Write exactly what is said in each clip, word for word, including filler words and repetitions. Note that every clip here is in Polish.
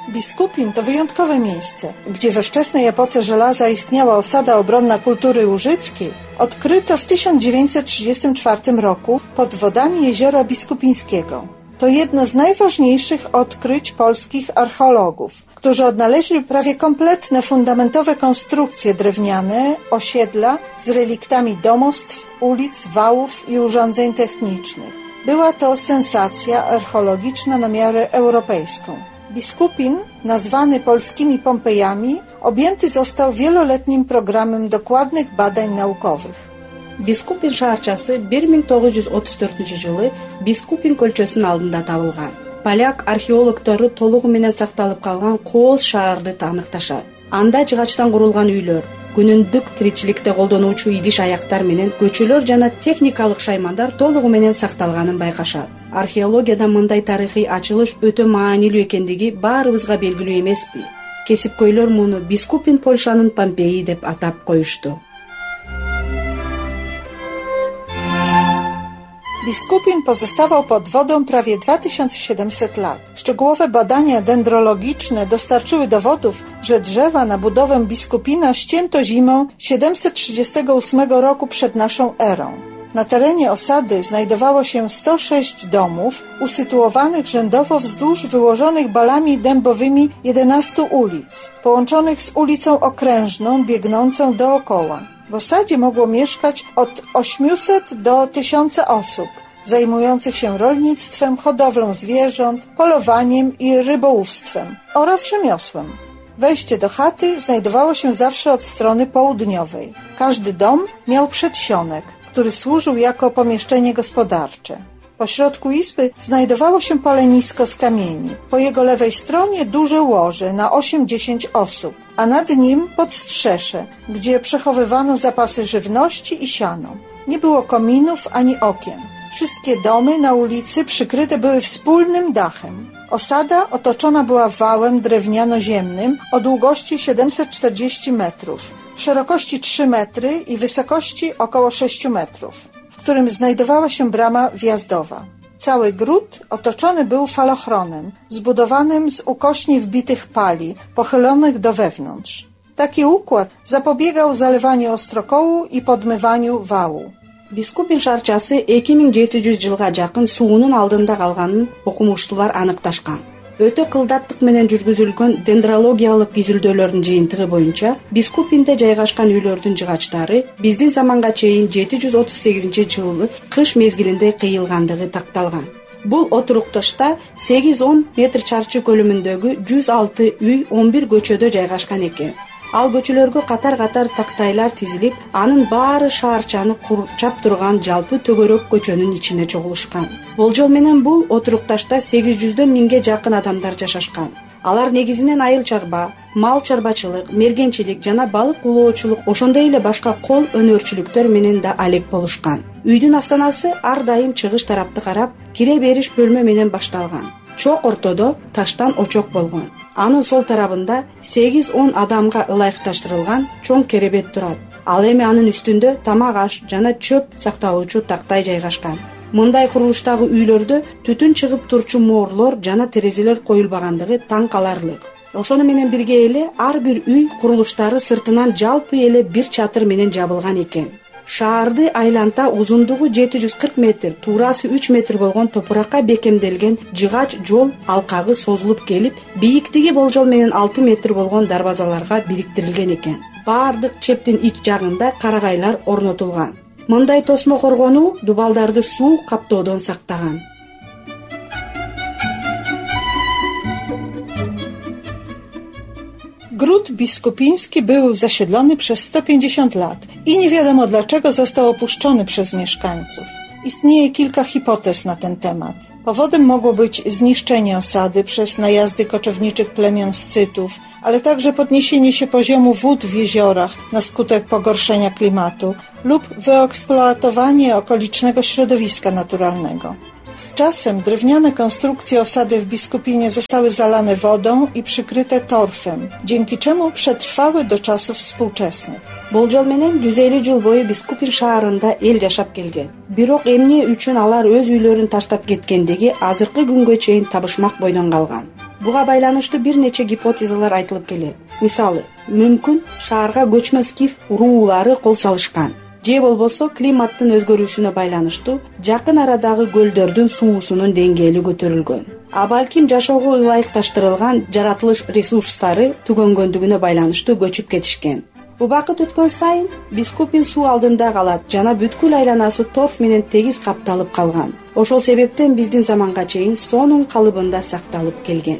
Biskupin to wyjątkowe miejsce, gdzie we wczesnej epoce żelaza istniała osada obronna kultury łużyckiej, odkryto w tysiąc dziewięćset trzydziestym czwartym roku pod wodami jeziora Biskupińskiego. To jedno z najważniejszych odkryć polskich archeologów, którzy odnaleźli prawie kompletne fundamentowe konstrukcje drewniane osiedla z reliktami domostw, ulic, wałów i urządzeń technicznych. Była to sensacja archeologiczna na miarę europejską. Biskupin, nazwany polskimi Pompejami, objęty został wieloletnim programem dokładnych badań naukowych. Biskupin шаарчасы bir ming to'qqiz yuz o'ttiz to'rtinchi жылы Biskupin көлчөсүнүн алдында табылган. Поляк археологтору толугу менен сакталып калган кооз шаарды аныкташат. Анда жыгачтан курулган үйлөр, күнүндүк тиричиликте колдонуучу идиш аяктар менен көчөлөр жана техникалык шаймандар толугу менен сакталганын байкашат. Археологияда мындай тарыхый ачылыш өтө маанилүү экендиги баарыбызга белгилүү эмеспи? Кесипкөйлөр муну Biskupin Польшанын Помпеи деп атап коюшту. Biskupin pozostawał pod wodą prawie dwa tysiące siedemset lat. Szczegółowe badania dendrologiczne dostarczyły dowodów, że drzewa na budowę Biskupina ścięto zimą siedemset trzydziestego ósmego roku przed naszą erą. Na terenie osady znajdowało się sto sześć domów usytuowanych rzędowo wzdłuż wyłożonych balami dębowymi jedenastu ulic, połączonych z ulicą Okrężną biegnącą dookoła. W osadzie mogło mieszkać od ośmiuset do tysiąca osób, zajmujących się rolnictwem, hodowlą zwierząt, polowaniem i rybołówstwem oraz rzemiosłem. Wejście do chaty znajdowało się zawsze od strony południowej. Każdy dom miał przedsionek, który służył jako pomieszczenie gospodarcze. Po środku izby znajdowało się palenisko z kamieni. Po jego lewej stronie duże łoże na osiem dziesięć osób, a nad nim podstrzesze, gdzie przechowywano zapasy żywności i siano. Nie było kominów ani okien. Wszystkie domy na ulicy przykryte były wspólnym dachem. Osada otoczona była wałem drewniano-ziemnym o długości siedemset czterdzieści metrów, szerokości trzy metry i wysokości około sześć metrów, w którym znajdowała się brama wjazdowa. Cały gród otoczony był falochronem, zbudowanym z ukośnie wbitych pali, pochylonych do wewnątrz. Taki układ zapobiegał zalewaniu ostrokołu i podmywaniu wału. Biskupin шаарчасы эки миң жети жүз жылга жакын суунун алдында калганын окумуштуулар аныкташкан. Өтө кылдаттык менен жүргүзүлгөн дендрологиялык изилдөөлөрдүн жыйынтыгы боюнча Biskupinde жайгашкан үйлөрдүн жыгачтары биздин заманга чейин жети жүз отуз сегизинчи жылы кыш мезгилинде кыйылгандыгы такталган. Бул отурукташта сегиз он метр чарчы көлөмүндөгү жүз алты үй он бир көчөдө жайгашкан экен. Ал көчөлөргө катар-катар тактайлар тизилип, анын баары шаарчаны курчап турган жалпы төгөрөк көчөнүн ичине чогулушкан. Болжол менен бул отурукташта сегиз жүздөн миңге жакын адамдар жашашкан. Алар негизинен айыл чарба, мал чарбачылык, мергенчилик жана балык улоочулук, ошондой эле башка кол өнөрчүлүктөр менен да алек болушкан. Үйдүн астанасы ар дайым чыгыш тарапты карап, кире бериш бөлмө менен башталган. Чок ортодо таштан очок болгон. Анын сол тарабында сегиз он адамга ылайыкташтырылган чоң керебет турат. Ал эми анын үстүндө тамак аш жана чөп сакталуучу тактай жайгашкан. Мындай курулуштагы үйлөрдө түтүн чыгып турчу моорлор жана терезелер коюлбагандыгы таң каларлык. Ошону менен бирге эле ар бир үй курулуштары сыртынан жалпы эле бир чатыр менен жабылган экен. Шаарды айланта узундугу жети жүз кырк метр, туурасы үч метр болгон топуракка бекемделген жыгач жол алкагы созулуп келип, бийиктиги болжол менен алты метр болгон дарбазаларга бириктирилген экен. Баардык чептин ич жагында карагайлар орнотулган. Мындай тосмо коргонуу дубалдарды суу каптоодон сактаган. Gród biskupiński był zasiedlony przez sto pięćdziesiąt lat i nie wiadomo dlaczego został opuszczony przez mieszkańców. Istnieje kilka hipotez na ten temat. Powodem mogło być zniszczenie osady przez najazdy koczowniczych plemion Scytów, ale także podniesienie się poziomu wód w jeziorach na skutek pogorszenia klimatu lub wyeksploatowanie okolicznego środowiska naturalnego. Z czasem drewniane konstrukcje osady w Biskupinie zostały zalane wodą i przykryte torfem, dzięki czemu przetrwały do czasów współczesnych. Болжол менен жүз элүү жыл бою Biskupin шаарында эл жашап келген. Бирок эмне үчүн алар өз үйлөрүн таштап кеткендиги азыркы күнгө чейин табышмак бойдон калган. Буга байланыштуу бир нече гипотезалар айтылып келет. Мисалы, мүмкүн шаарга көчмө скиф уруулары кол салышкан, же болбосо климаттын өзгөрүүсүнө байланыштуу жакын арадагы көлдөрдүн суусунун деңгээли көтөрүлгөн. А балким жашоого ылайыкташтырылган жаратылыш ресурстары түгөнгөндүгүнө байланыштуу көчүп кетишкен. Убакыт өткөн сайын Бискупин суу алдында калат жана бүткүл айланасы торф менен тегиз капталып калган. Ошол себептен биздин заманга чейин сонун калыбында сакталып келген.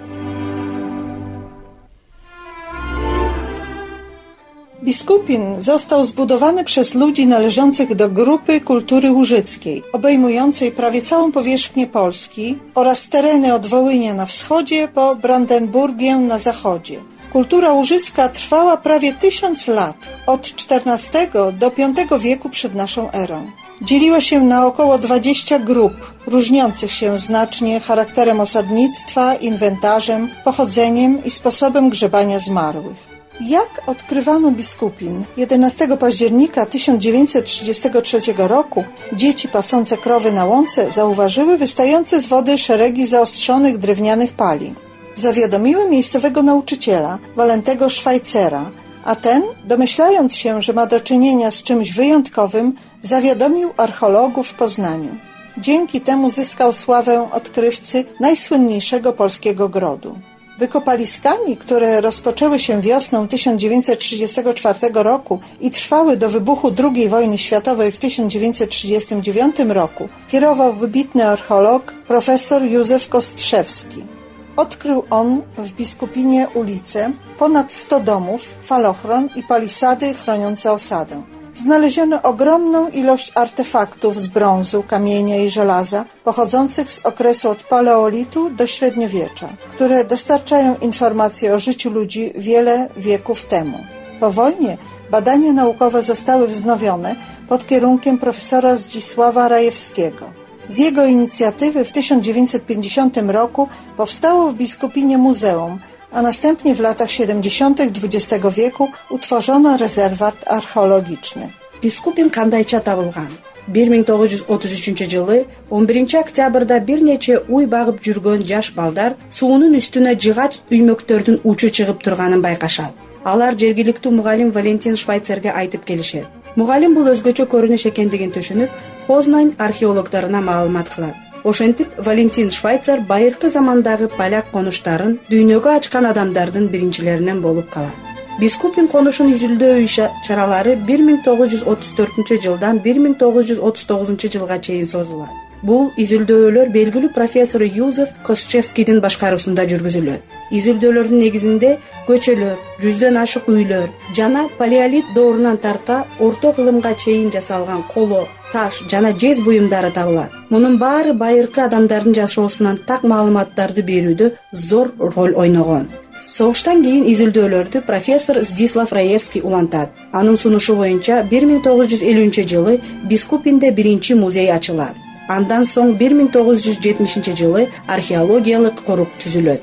Biskupin został zbudowany przez ludzi należących do grupy kultury łużyckiej, obejmującej prawie całą powierzchnię Polski oraz tereny od Wołynia na wschodzie po Brandenburgię na zachodzie. Kultura łużycka trwała prawie tysiąc lat, od czternastego do piątego wieku przed naszą erą. Dzieliła się na około dwadzieścia grup, różniących się znacznie charakterem osadnictwa, inwentarzem, pochodzeniem i sposobem grzebania zmarłych. Jak odkrywano Biskupin? jedenastego października tysiąc dziewięćset trzydziestego trzeciego roku dzieci pasące krowy na łące zauważyły wystające z wody szeregi zaostrzonych drewnianych pali. Zawiadomiły miejscowego nauczyciela, Walentego Schweizera, a ten, domyślając się, że ma do czynienia z czymś wyjątkowym, zawiadomił archeologów w Poznaniu. Dzięki temu zyskał sławę odkrywcy najsłynniejszego polskiego grodu. Wykopaliskami, które rozpoczęły się wiosną tysiąc dziewięćset trzydziestego czwartego roku i trwały do wybuchu drugiej wojny światowej w tysiąc dziewięćset trzydziestym dziewiątym roku, kierował wybitny archeolog profesor Józef Kostrzewski. Odkrył on w Biskupinie ulice, ponad sto domów, falochron i palisady chroniące osadę. Znaleziono ogromną ilość artefaktów z brązu, kamienia i żelaza pochodzących z okresu od paleolitu do średniowiecza, które dostarczają informacje o życiu ludzi wiele wieków temu. Po wojnie badania naukowe zostały wznowione pod kierunkiem profesora Zdzisława Rajewskiego. Z jego inicjatywy w tysiąc dziewięćset pięćdziesiątym roku powstało w Biskupinie muzeum, a następnie w latach siedemdziesiątych dwudziestego wieku utworzono rezerwat archeologiczny. Biskupin кандайча табылган? bir ming тогуз жүз отуз үчүнчү жылы он биринчи октябрда бир нече уй багып жүргөн жаш балдар суунун үстүнө жыгач үймөктөрдүн учу чыгып турганын байкашат. Алар жергиликтүү мугалим Валентин Швайцерге айтып келишет. Мугалим бул өзгөчө көрүнүш экендигин түшүнүп, Познань археологдоруна маалымат кылат. Ошентип Валентин Швайцер байыркы замандагы поляк конуштарын дүйнөгө ачкан адамдардын биринчилеринен болуп калат. Бискупин конушун изилдөө иш-чаралары bir ming тогуз жүз отуз төртүнчү жылдан bir ming тогуз жүз отуз тогузунчу жылга чейин созулат. Бул изилдөөлөр белгилүү профессор Юзеф Косчевскийдин башкаруусунда жүргүзүлөт. Изилдөөлөрдүн негизинде көчөлөр, жүздөн ашык үйлөр жана палеолит доорунан тарта орто кылымга чейин жасалган коло, таш жана жез буюмдары табылат. Мунун баары байыркы адамдардын жашоосунан так маалыматтарды берүүдө зор роль ойногон. Согуштан кийин изилдөөлөрдү профессор Здислав Раевский улантат. Анын сунушу боюнча bir ming тогуз жүз элүүнчү жылы Бискупинде биринчи музей ачылат. Андан соң bir ming тогуз жүз жетимишинчи жылы археологиялык корук түзүлөт.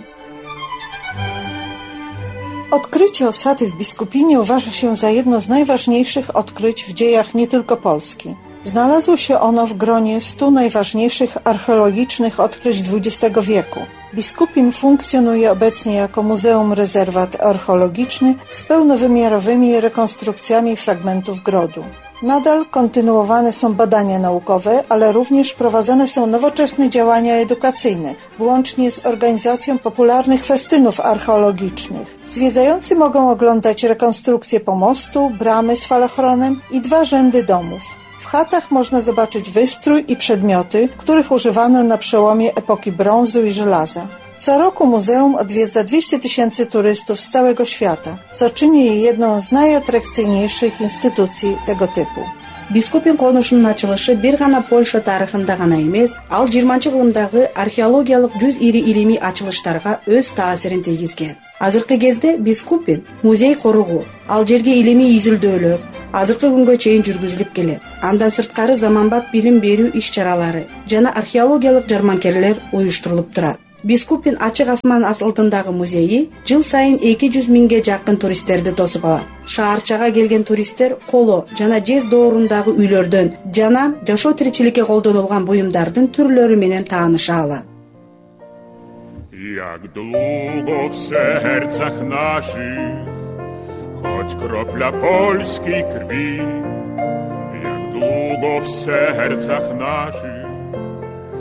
Odkrycie osady w Biskupinie uważa się za jedno z najważniejszych odkryć w dziejach nie tylko Polski. Znalazło się ono w gronie stu najważniejszych archeologicznych odkryć dwudziestego wieku. Biskupin funkcjonuje obecnie jako muzeum rezerwat archeologiczny z pełnowymiarowymi rekonstrukcjami fragmentów grodu. Nadal kontynuowane są badania naukowe, ale również prowadzone są nowoczesne działania edukacyjne, włącznie z organizacją popularnych festynów archeologicznych. Zwiedzający mogą oglądać rekonstrukcję pomostu, bramy z falochronem i dwa rzędy domów. W chatach można zobaczyć wystrój i przedmioty, których używano na przełomie epoki brązu i żelaza. Co roku muzeum odwiedza dwieście tysięcy turystów z całego świata, co czyni je jedną z najatrakcyjniejszych instytucji tego typu. Бискупин конушунун ачылышы бир гана Польша тарыхында гана эмес, ал жыйырманчы кылымдагы археологиялык жүз ири илимий ачылыштарга өз таасирин тийгизген. Азыркы кезде Бискупин музей коругу, ал жерге илимий изилдөөлөр азыркы күнгө чейин жүргүзүлүп келет. Андан сырткары заманбап билим берүү иш-чаралары жана археологиялык жарманкерлер уюштурулуп турат. Бискупин ачык асман алдындагы музейи жыл сайын эки жүз миңге жакын туристтерди тосуп алат. Шаарчага келген туристтер коло жана жез доорундагы үйлөрдөн жана жашоо тиричиликке колдонулган буюмдардын түрлөрү менен тааныша алат. Jak długo w sercach naszych, choć kropla polskiej krwi, jak długo w sercach naszych,